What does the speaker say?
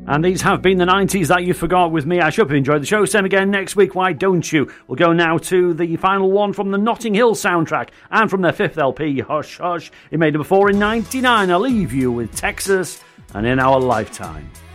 And these have been the 90s that you forgot with me. I hope you enjoyed the show. Same again next week, why don't you? We'll go now to the final one from the Notting Hill soundtrack and from their fifth LP, Hush Hush. It made number 4 in 99. I'll leave you with Texas and In Our Lifetime.